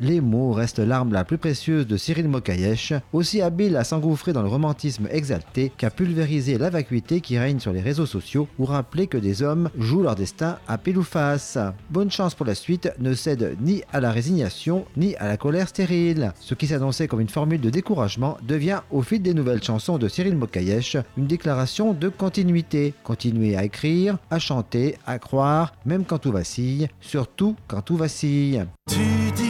les mots restent l'arme la plus précieuse de Cyril Mokayesh, aussi habile à s'engouffrer dans le romantisme exalté qu'à pulvériser la vacuité qui règne sur les réseaux sociaux ou rappeler que des hommes jouent leur destin à pile ou face. Bonne chance pour la suite ne cède ni à la résignation ni à la colère stérile. Ce qui s'annonçait comme une formule de découragement devient au fil des nouvelles chansons de Cyril Mokayesh une déclaration de continuité. Continuer à écrire, à chanter, à croire, même quand tout vacille, surtout quand tout vacille.